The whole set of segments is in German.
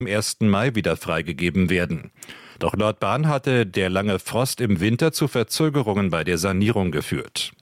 am 1. Mai wieder freigegeben werden. Doch laut Bahn hatte der lange Frost im Winter zu Verzögerungen bei der Sanierung geführt.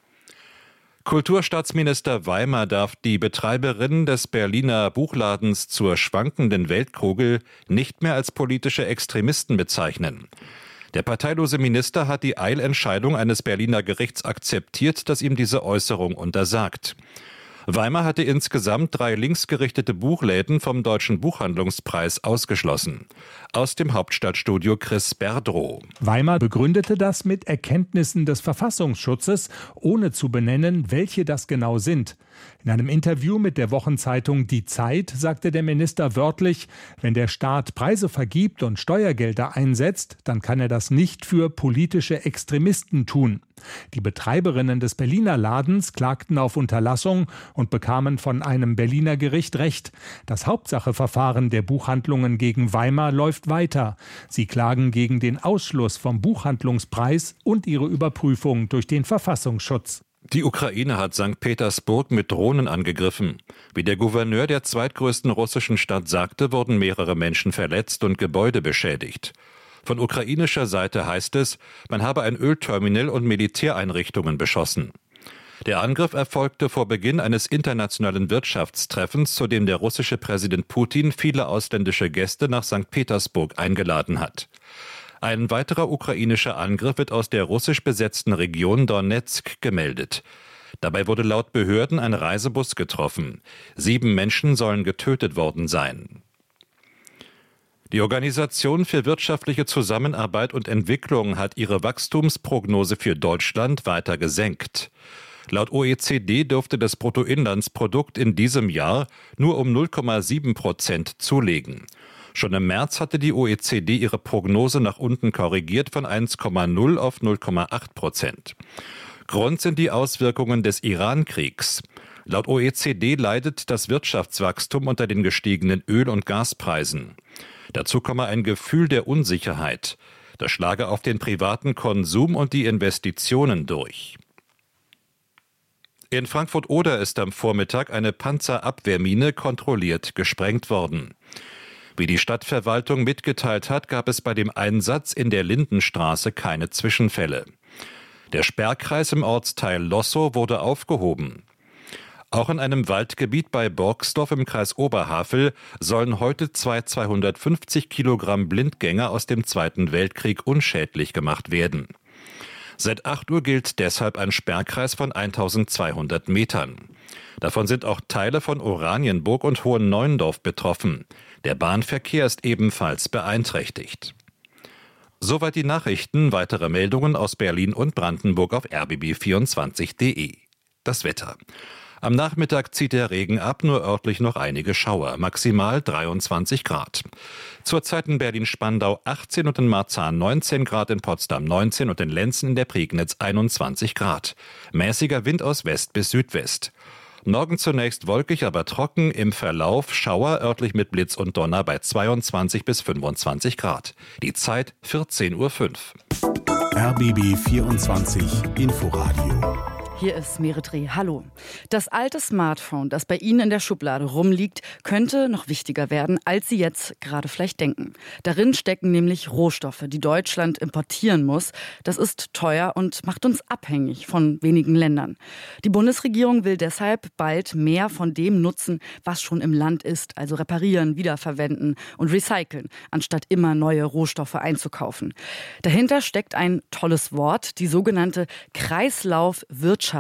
Kulturstaatsminister Weimer darf die Betreiberin des Berliner Buchladens zur schwankenden Weltkugel nicht mehr als politische Extremisten bezeichnen. Der parteilose Minister hat die Eilentscheidung eines Berliner Gerichts akzeptiert, das ihm diese Äußerung untersagt. Weimer hatte insgesamt 3 linksgerichtete Buchläden vom Deutschen Buchhandlungspreis ausgeschlossen. Aus dem Hauptstadtstudio Chris Berdrow. Weimer begründete das mit Erkenntnissen des Verfassungsschutzes, ohne zu benennen, welche das genau sind. In einem Interview mit der Wochenzeitung Die Zeit sagte der Minister wörtlich, wenn der Staat Preise vergibt und Steuergelder einsetzt, dann kann er das nicht für politische Extremisten tun. Die Betreiberinnen des Berliner Ladens klagten auf Unterlassung und bekamen von einem Berliner Gericht Recht. Das Hauptsacheverfahren der Buchhandlungen gegen Weimer läuft weiter. Sie klagen gegen den Ausschluss vom Buchhandlungspreis und ihre Überprüfung durch den Verfassungsschutz. Die Ukraine hat St. Petersburg mit Drohnen angegriffen. Wie der Gouverneur der zweitgrößten russischen Stadt sagte, wurden mehrere Menschen verletzt und Gebäude beschädigt. Von ukrainischer Seite heißt es, man habe ein Ölterminal und Militäreinrichtungen beschossen. Der Angriff erfolgte vor Beginn eines internationalen Wirtschaftstreffens, zu dem der russische Präsident Putin viele ausländische Gäste nach St. Petersburg eingeladen hat. Ein weiterer ukrainischer Angriff wird aus der russisch besetzten Region Donezk gemeldet. Dabei wurde laut Behörden ein Reisebus getroffen. 7 Menschen sollen getötet worden sein. Die Organisation für wirtschaftliche Zusammenarbeit und Entwicklung hat ihre Wachstumsprognose für Deutschland weiter gesenkt. Laut OECD dürfte das Bruttoinlandsprodukt in diesem Jahr nur um 0,7% zulegen. Schon im März hatte die OECD ihre Prognose nach unten korrigiert von 1,0 auf 0,8%. Grund sind die Auswirkungen des Iran-Kriegs. Laut OECD leidet das Wirtschaftswachstum unter den gestiegenen Öl- und Gaspreisen. Dazu komme ein Gefühl der Unsicherheit. Das schlage auf den privaten Konsum und die Investitionen durch. In Frankfurt-Oder ist am Vormittag eine Panzerabwehrmine kontrolliert gesprengt worden. Wie die Stadtverwaltung mitgeteilt hat, gab es bei dem Einsatz in der Lindenstraße keine Zwischenfälle. Der Sperrkreis im Ortsteil Lossow wurde aufgehoben. Auch in einem Waldgebiet bei Borgsdorf im Kreis Oberhavel sollen heute 250 Kilogramm Blindgänger aus dem Zweiten Weltkrieg unschädlich gemacht werden. Seit 8 Uhr gilt deshalb ein Sperrkreis von 1200 Metern. Davon sind auch Teile von Oranienburg und Hohenneuendorf betroffen. Der Bahnverkehr ist ebenfalls beeinträchtigt. Soweit die Nachrichten. Weitere Meldungen aus Berlin und Brandenburg auf rbb24.de. Das Wetter. Am Nachmittag zieht der Regen ab, nur örtlich noch einige Schauer, maximal 23 Grad. Zurzeit in Berlin-Spandau 18 und in Marzahn 19 Grad, in Potsdam 19 und in Lenzen in der Prignitz 21 Grad. Mäßiger Wind aus West bis Südwest. Morgen zunächst wolkig, aber trocken, im Verlauf Schauer, örtlich mit Blitz und Donner bei 22 bis 25 Grad. Die Zeit 14:05 Uhr. RBB 24 Inforadio. Hier ist Meretri. Hallo. Das alte Smartphone, das bei Ihnen in der Schublade rumliegt, könnte noch wichtiger werden, als Sie jetzt gerade vielleicht denken. Darin stecken nämlich Rohstoffe, die Deutschland importieren muss. Das ist teuer und macht uns abhängig von wenigen Ländern. Die Bundesregierung will deshalb bald mehr von dem nutzen, was schon im Land ist, also reparieren, wiederverwenden und recyceln, anstatt immer neue Rohstoffe einzukaufen. Dahinter steckt ein tolles Wort, die sogenannte Kreislaufwirtschaftsstrategie.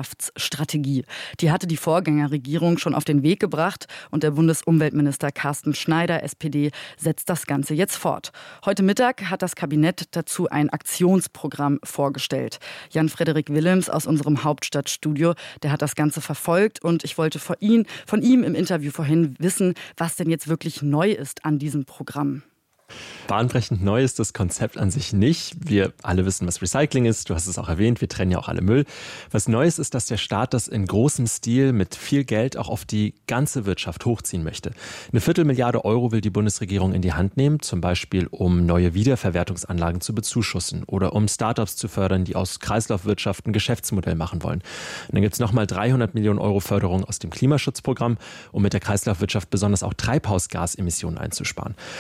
Die hatte die Vorgängerregierung schon auf den Weg gebracht und der Bundesumweltminister Carsten Schneider, SPD, setzt das Ganze jetzt fort. Heute Mittag hat das Kabinett dazu ein Aktionsprogramm vorgestellt. Jan-Frederik Willems aus unserem Hauptstadtstudio, der hat das Ganze verfolgt und ich wollte von ihm im Interview vorhin wissen, was denn jetzt wirklich neu ist an diesem Programm. Bahnbrechend neu ist das Konzept an sich nicht. Wir alle wissen, was Recycling ist. Du hast es auch erwähnt, wir trennen ja auch alle Müll. Was Neues ist, dass der Staat das in großem Stil mit viel Geld auch auf die ganze Wirtschaft hochziehen möchte. 250 Milliarden Euro will die Bundesregierung in die Hand nehmen, zum Beispiel um neue Wiederverwertungsanlagen zu bezuschussen oder um Startups zu fördern, die aus Kreislaufwirtschaft ein Geschäftsmodell machen wollen. Und dann gibt es nochmal 300 Millionen Euro Förderung aus dem Klimaschutzprogramm, um mit der Kreislaufwirtschaft besonders auch Treibhausgasemissionen einzusparen.